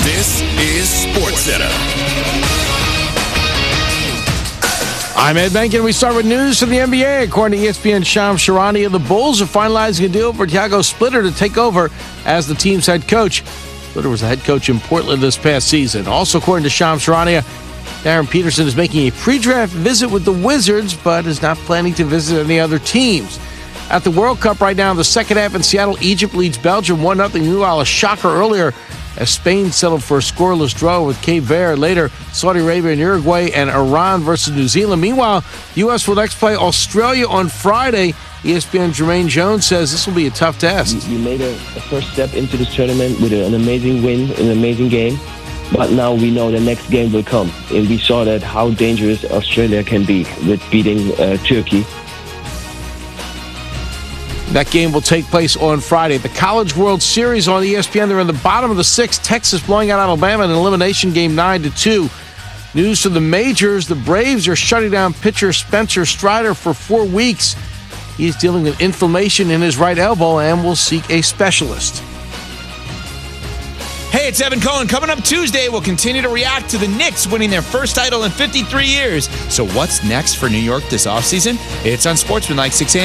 This is SportsCenter. I'm Ed Benkin. We start with news from the NBA. According to ESPN, Shams Charania, the Bulls are finalizing a deal for Thiago Splitter to take over as the team's head coach. Splitter was the head coach in Portland this past season. Also, according to Shams Charania, Darren Peterson is making a pre-draft visit with the Wizards, but is not planning to visit any other teams. At the World Cup right now, in the second half in Seattle, Egypt leads Belgium 1-0. Meanwhile, a shocker earlier as Spain settled for a scoreless draw with Cape Verde. Later, Saudi Arabia and Uruguay and Iran versus New Zealand. Meanwhile, U.S. will next play Australia on Friday. ESPN's Jermaine Jones says this will be a tough test. You made a first step into this tournament with an amazing win, an amazing game. But now we know the next game will come. And we saw that how dangerous Australia can be with beating Turkey. That game will take place on Friday. The College World Series on ESPN. They're in the bottom of the sixth. Texas blowing out Alabama in an elimination game 9-2. News from the majors. The Braves are shutting down pitcher Spencer Strider for 4 weeks. He's dealing with inflammation in his right elbow and will seek a specialist. Hey, it's Evan Cohen. Coming up Tuesday, we'll continue to react to the Knicks winning their first title in 53 years. So what's next for New York this offseason? It's on Sportsman like 6 a.m.